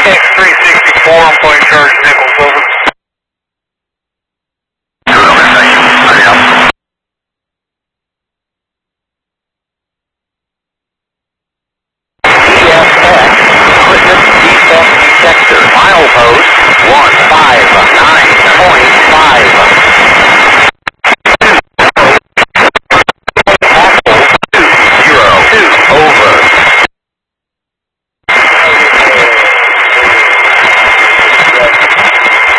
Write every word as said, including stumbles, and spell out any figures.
X three sixty-four, I'm point charge Nichols, over. E F X, equipment defect detector, milepost one five nine.